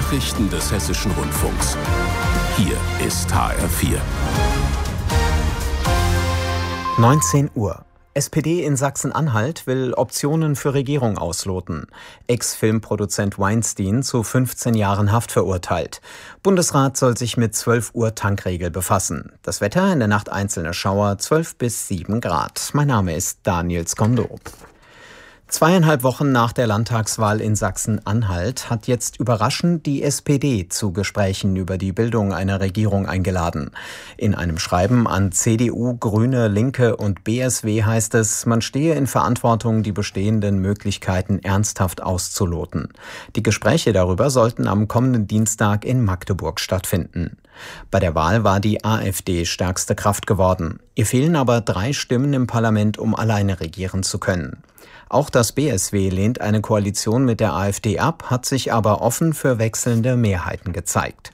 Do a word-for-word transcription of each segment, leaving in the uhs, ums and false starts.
Nachrichten des Hessischen Rundfunks. Hier ist H R vier. neunzehn Uhr. S P D in Sachsen-Anhalt will Optionen für Regierung ausloten. Ex-Filmproduzent Weinstein zu fünfzehn Jahren Haft verurteilt. Bundesrat soll sich mit zwölf Uhr Tankregel befassen. Das Wetter in der Nacht einzelne Schauer, zwölf bis sieben Grad. Mein Name ist Daniel Skondorp. Zweieinhalb Wochen nach der Landtagswahl in Sachsen-Anhalt hat jetzt überraschend die S P D zu Gesprächen über die Bildung einer Regierung eingeladen. In einem Schreiben an C D U, Grüne, Linke und B S W heißt es, man stehe in Verantwortung, die bestehenden Möglichkeiten ernsthaft auszuloten. Die Gespräche darüber sollten am kommenden Dienstag in Magdeburg stattfinden. Bei der Wahl war die AfD stärkste Kraft geworden. Ihr fehlen aber drei Stimmen im Parlament, um alleine regieren zu können. Auch das B S W lehnt eine Koalition mit der AfD ab, hat sich aber offen für wechselnde Mehrheiten gezeigt.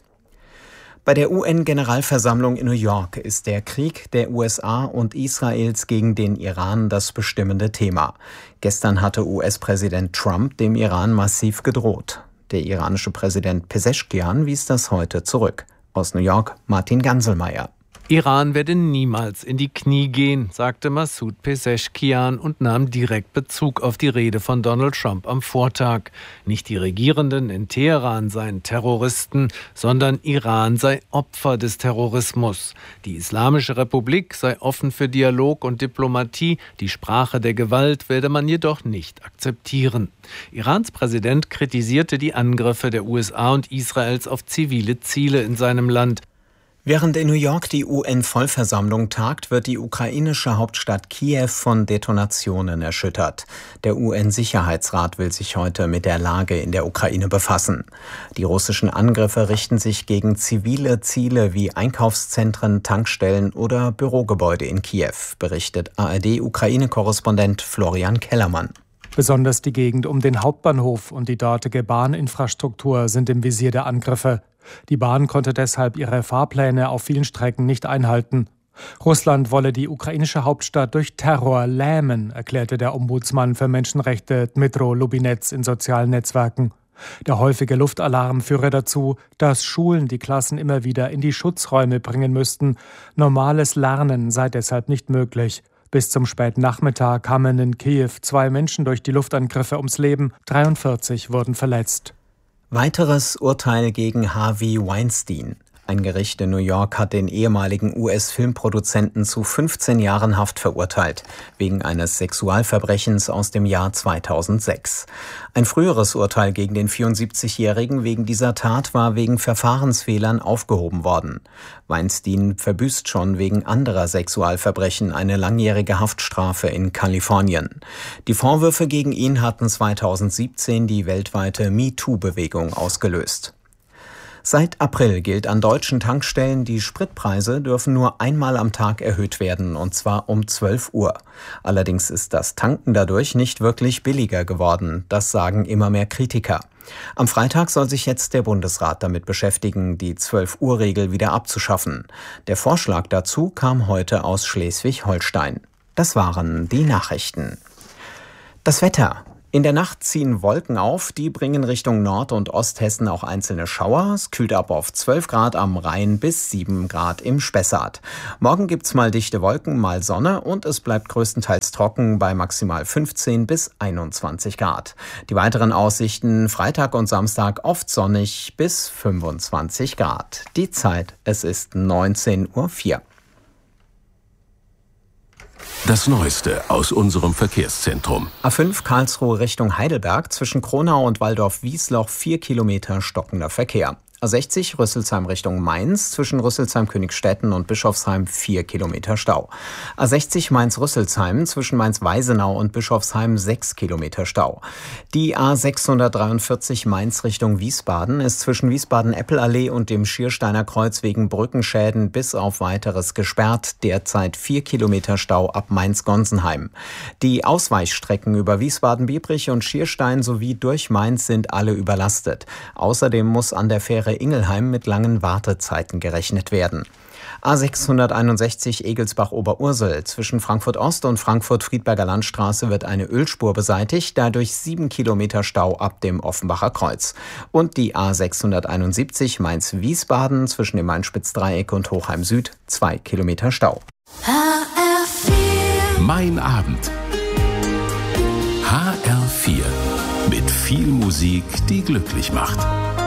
Bei der U N-Generalversammlung in New York ist der Krieg der U S A und Israels gegen den Iran das bestimmende Thema. Gestern hatte U S-Präsident Trump dem Iran massiv gedroht. Der iranische Präsident Peseschkian wies das heute zurück. Aus New York, Martin Ganselmeier. Iran werde niemals in die Knie gehen, sagte Masoud Peseschkian und nahm direkt Bezug auf die Rede von Donald Trump am Vortag. Nicht die Regierenden in Teheran seien Terroristen, sondern Iran sei Opfer des Terrorismus. Die Islamische Republik sei offen für Dialog und Diplomatie, die Sprache der Gewalt werde man jedoch nicht akzeptieren. Irans Präsident kritisierte die Angriffe der U S A und Israels auf zivile Ziele in seinem Land. Während in New York die U N-Vollversammlung tagt, wird die ukrainische Hauptstadt Kiew von Detonationen erschüttert. Der U N-Sicherheitsrat will sich heute mit der Lage in der Ukraine befassen. Die russischen Angriffe richten sich gegen zivile Ziele wie Einkaufszentren, Tankstellen oder Bürogebäude in Kiew, berichtet A R D-Ukraine-Korrespondent Florian Kellermann. Besonders die Gegend um den Hauptbahnhof und die dortige Bahninfrastruktur sind im Visier der Angriffe. Die Bahn konnte deshalb ihre Fahrpläne auf vielen Strecken nicht einhalten. Russland wolle die ukrainische Hauptstadt durch Terror lähmen, erklärte der Ombudsmann für Menschenrechte Dmytro Lubinets in sozialen Netzwerken. Der häufige Luftalarm führe dazu, dass Schulen die Klassen immer wieder in die Schutzräume bringen müssten. Normales Lernen sei deshalb nicht möglich. Bis zum späten Nachmittag kamen in Kiew zwei Menschen durch die Luftangriffe ums Leben, dreiundvierzig wurden verletzt. Weiteres Urteil gegen Harvey Weinstein. Ein Gericht in New York hat den ehemaligen U S-Filmproduzenten zu fünfzehn Jahren Haft verurteilt, wegen eines Sexualverbrechens aus dem Jahr zweitausendsechs. Ein früheres Urteil gegen den vierundsiebzigjährigen wegen dieser Tat war wegen Verfahrensfehlern aufgehoben worden. Weinstein verbüßt schon wegen anderer Sexualverbrechen eine langjährige Haftstrafe in Kalifornien. Die Vorwürfe gegen ihn hatten zweitausendsiebzehn die weltweite MeToo-Bewegung ausgelöst. Seit April gilt an deutschen Tankstellen, die Spritpreise dürfen nur einmal am Tag erhöht werden, und zwar um zwölf Uhr. Allerdings ist das Tanken dadurch nicht wirklich billiger geworden, das sagen immer mehr Kritiker. Am Freitag soll sich jetzt der Bundesrat damit beschäftigen, die zwölf Uhr Regel wieder abzuschaffen. Der Vorschlag dazu kam heute aus Schleswig-Holstein. Das waren die Nachrichten. Das Wetter. In der Nacht ziehen Wolken auf, die bringen Richtung Nord- und Osthessen auch einzelne Schauer. Es kühlt ab auf zwölf Grad am Rhein bis sieben Grad im Spessart. Morgen gibt's mal dichte Wolken, mal Sonne und es bleibt größtenteils trocken bei maximal fünfzehn bis einundzwanzig Grad. Die weiteren Aussichten Freitag und Samstag oft sonnig bis fünfundzwanzig Grad. Die Zeit, es ist neunzehn Uhr vier. Das Neueste aus unserem Verkehrszentrum. A fünf Karlsruhe Richtung Heidelberg, zwischen Kronau und Waldorf-Wiesloch vier Kilometer stockender Verkehr. A sechzig Rüsselsheim Richtung Mainz, zwischen Rüsselsheim-Königsstetten und Bischofsheim vier Kilometer Stau. A sechzig Mainz-Rüsselsheim, zwischen Mainz-Weisenau und Bischofsheim sechs Kilometer Stau. Die A sechshundertdreiundvierzig Mainz Richtung Wiesbaden ist zwischen Wiesbaden-Eppelallee und dem Schiersteiner Kreuz wegen Brückenschäden bis auf weiteres gesperrt. Derzeit vier Kilometer Stau ab Mainz-Gonsenheim. Die Ausweichstrecken über Wiesbaden-Biebrich und Schierstein sowie durch Mainz sind alle überlastet. Außerdem muss an der Fähre Ingelheim mit langen Wartezeiten gerechnet werden. A sechshunderteinundsechzig Egelsbach-Oberursel. Zwischen Frankfurt Ost und Frankfurt-Friedberger Landstraße wird eine Ölspur beseitigt, dadurch sieben Kilometer Stau ab dem Offenbacher Kreuz. Und die A sechshunderteinundsiebzig Mainz-Wiesbaden zwischen dem Main-Spitz-Dreieck und Hochheim Süd, zwei Kilometer Stau. H R vier. Mein Abend. H R vier. Mit viel Musik, die glücklich macht.